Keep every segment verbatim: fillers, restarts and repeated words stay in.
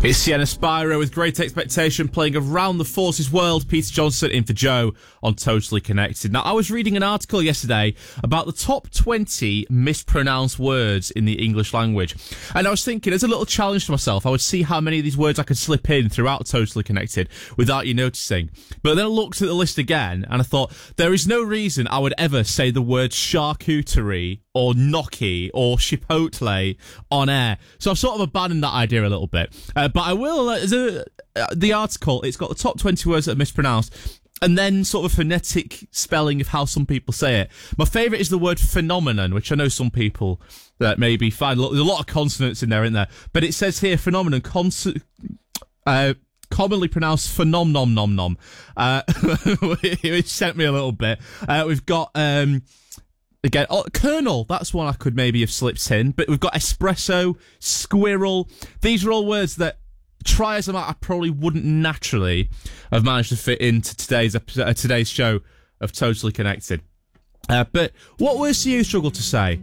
It's Sienna Spyro with Great Expectation playing Around the Forces World. Peter Johnson in for Joe on Totally Connected. Now, I was reading an article yesterday about the top twenty mispronounced words in the English language. And I was thinking, as a little challenge to myself, I would see how many of these words I could slip in throughout Totally Connected without you noticing. But then I looked at the list again and I thought, there is no reason I would ever say the word charcuterie or gnocchi or chipotle on air. So I've sort of abandoned that idea a little bit. Uh, but I will, uh, a, uh, the article, it's got the top twenty words that are mispronounced and then sort of phonetic spelling of how some people say it. My favourite is the word phenomenon, which I know some people that maybe find. There's a lot of consonants in there, isn't there? But it says here, phenomenon, cons- uh, commonly pronounced phenom nom nom, uh, which sent me a little bit. Uh, we've got... Um, Again, oh, Colonel, that's one I could maybe have slipped in. But we've got espresso, squirrel. These are all words that, try as I might, I probably wouldn't naturally have managed to fit into today's episode, uh, today's show of Totally Connected. Uh, but what words do you struggle to say?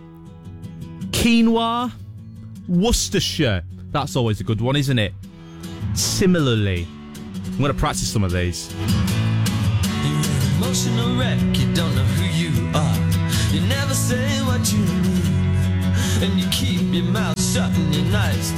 Quinoa, Worcestershire. That's always a good one, isn't it? Similarly. I'm going to practice some of these. You're an emotional wreck, you don't know who you are. You never say what you mean, and you keep your mouth shut and your nights